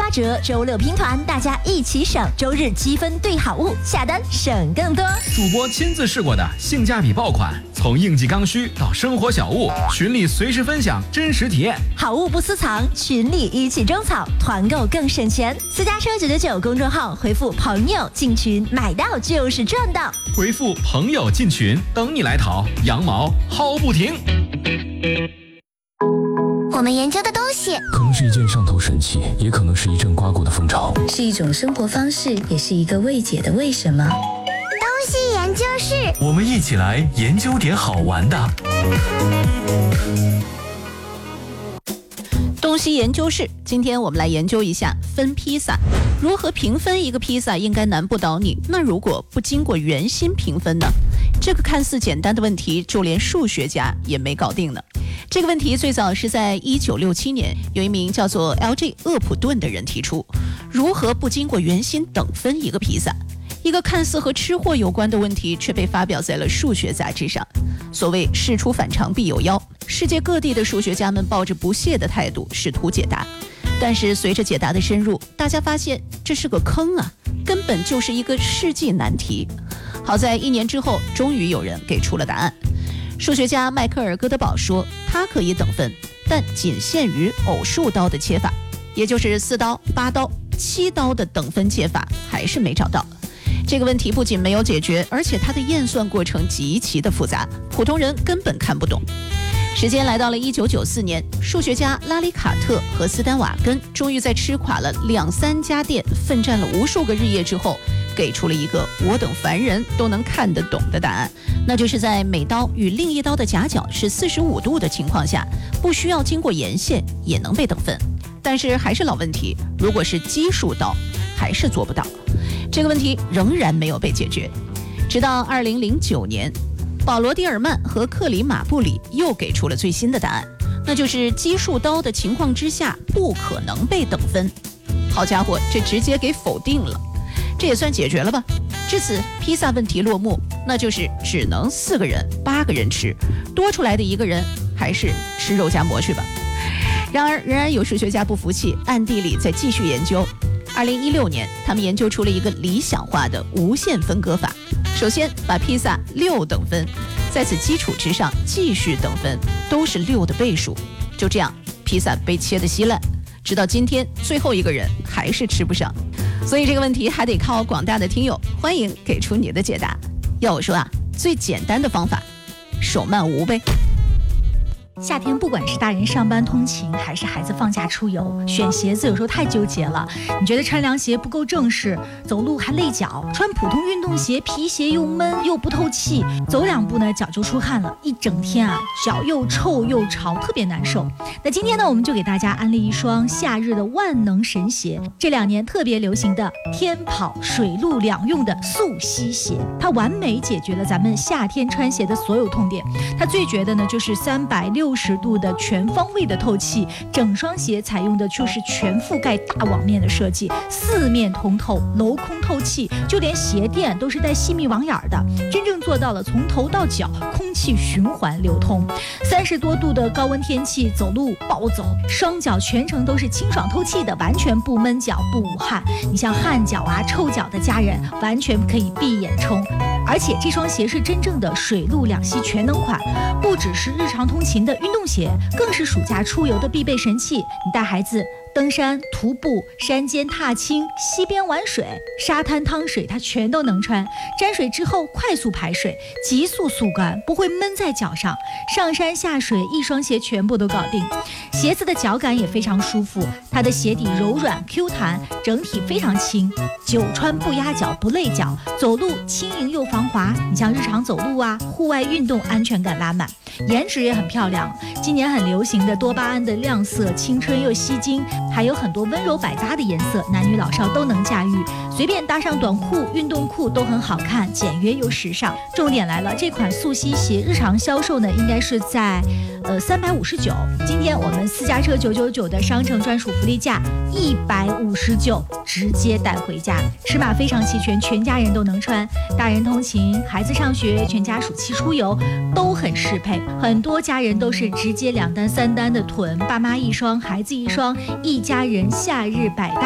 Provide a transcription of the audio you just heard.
折，周六拼团，大家一起省，周日积分兑好物，下单省更多。 主播亲自试过的性价比爆款，从应季刚需到生活小物，群里随时分享真实体验。 好物不私藏，群里一起种草，团购更省钱。私家车999公众号回复朋友进群，买到就是赚到。 回复朋友进群，等你来淘，羊毛薅不停。 我们研究的东西可能是一件上头神器，也可能是一阵刮过的风潮， 是一种生活方式，也是一个未解的为什么。 东西研究室， 我们一起来研究点好玩的。 东西研究室，今天我们来研究一下分披萨。如何评分一个披萨应该难不倒你，那如果不经过圆心评分呢？这个看似简单的问题，就连数学家也没搞定呢。这个问题最早是在1967年，有一名叫做 L.J. 厄普顿的人提出，如何不经过圆心等分一个披萨。一个看似和吃货有关的问题，却被发表在了数学杂志上。所谓事出反常必有妖，世界各地的数学家们抱着不屑的态度试图解答。但是随着解答的深入，大家发现这是个坑啊，根本就是一个世纪难题。好在1年之后，终于有人给出了答案。数学家迈克尔·戈德堡说，他可以等分，但仅限于偶数刀的切法，也就是4刀、8刀、7刀的等分切法，还是没找到。这个问题不仅没有解决，而且它的验算过程极其的复杂，普通人根本看不懂。时间来到了1994年，数学家拉里·卡特和斯丹瓦根终于在吃垮了2-3家店，奋战了无数个日夜之后，给出了一个我等凡人都能看得懂的答案，那就是在每刀与另一刀的夹角是45度的情况下，不需要经过沿线也能被等分。但是还是老问题，如果是奇数刀，还是做不到。这个问题仍然没有被解决，直到2009年，保罗·蒂尔曼和克里马布里又给出了最新的答案，那就是奇数刀的情况之下不可能被等分。好家伙，这直接给否定了，这也算解决了吧？至此，披萨问题落幕，那就是只能4个人、8个人吃，多出来的1个人还是吃肉夹馍去吧。然而，仍然有数学家不服气，暗地里在继续研究。2016年，他们研究出了一个理想化的无限分割法。首先，把披萨6等分，在此基础之上继续等分，都是6的倍数。就这样，披萨被切得稀烂，直到今天，最后1个人还是吃不上。所以这个问题还得靠广大的听友，欢迎给出你的解答。要我说啊，最简单的方法，手慢无呗。 夏天不管是大人上班通勤，还是孩子放假出游，选鞋子有时候太纠结了。你觉得穿凉鞋不够正式，走路还累脚；穿普通运动鞋，皮鞋又闷又不透气，走2步呢脚就出汗了，一整天啊脚又臭又潮，特别难受。那今天呢，我们就给大家安利一双夏日的万能神鞋，这2年特别流行的天跑水陆两用的速吸鞋，它完美解决了咱们夏天穿鞋的所有痛点。它最绝的呢就是360度的全方位的透气，整双鞋采用的就是全覆盖大网面的设计，4面通透，镂空透气，就连鞋垫都是带细密网眼的，真正做到了从头到脚空气循环流通。30多度的高温天气，走路暴走，双脚全程都是清爽透气的，完全不闷脚不捂汗。你像汗脚啊、臭脚的家人，完全可以闭眼冲。而且这双鞋是真正的水陆两栖全能款，不只是日常通勤的运动鞋，更是暑假出游的必备神器。你带孩子登山、徒步、山间踏青、溪边玩水、沙滩趟水，它全都能穿。沾水之后快速排水，急速速干，不会闷在脚上。上山下水，一双鞋全部都搞定。鞋子的脚感也非常舒服，它的鞋底柔软 Q 弹，整体非常轻，久穿不压脚不累脚，走路轻盈又防滑。你像日常走路啊、户外运动，安全感拉满。颜值也很漂亮，今年很流行的多巴胺的亮色，青春又吸睛，还有很多温柔百搭的颜色，男女老少都能驾驭，随便搭上短裤、运动裤都很好看，简约又时尚。重点来了，这款速吸鞋日常销售呢，应该是在359，今天我们私家车999的商城专属福利价159，直接带回家，尺码非常齐全，全家人都能穿，大人通勤、孩子上学、全家暑期出游都很适配。很多家人都是直接2单3单的囤，爸妈一双，孩子一双，一家人夏日百搭。